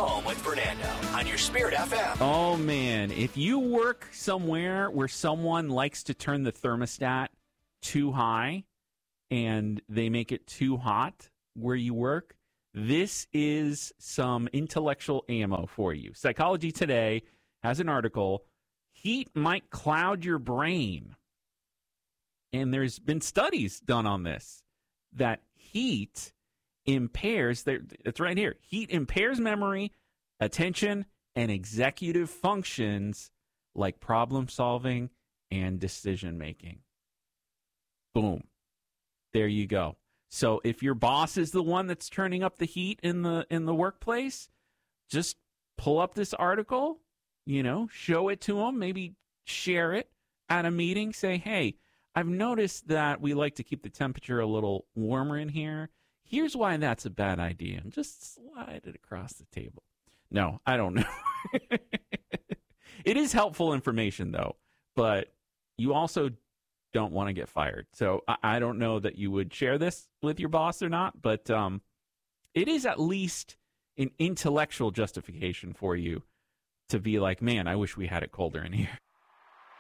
Home with Fernando on your Spirit FM. Oh, man. If you work somewhere where someone likes to turn the thermostat too high and they make it too hot where you work, this is some intellectual ammo for you. Psychology Today has an article, Heat Might Cloud Your Brain. And there's been studies done on this, that heat impairs, it's right here, heat impairs memory, attention, and executive functions like problem solving and decision making. Boom. There you go. So if your boss is the one that's turning up the heat in the workplace, just pull up this article, show it to them, maybe share it at a meeting, say, hey, I've noticed that we like to keep the temperature a little warmer in here. Here's why that's a bad idea. And just slide it across the table. No, I don't know. It is helpful information, though. But you also don't want to get fired. So I don't know that you would share this with your boss or not. But it is at least an intellectual justification for you to be like, man, I wish we had it colder in here.